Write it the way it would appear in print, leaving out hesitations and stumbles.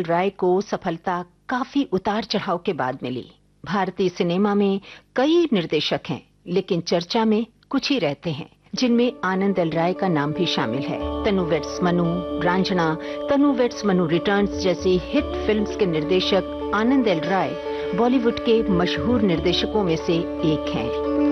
L राय को सफलता काफी उतार चढ़ाव के बाद मिली। भारतीय सिनेमा में कई निर्देशक हैं, लेकिन चर्चा में कुछ ही रहते हैं, जिनमें आनंद एल राय का नाम भी शामिल है। तनु वेड्स मनु, रांझना, तनु वेड्स मनु रिटर्न्स जैसी हिट फिल्म्स के निर्देशक आनंद एल राय बॉलीवुड के मशहूर निर्देशकों में से एक हैं।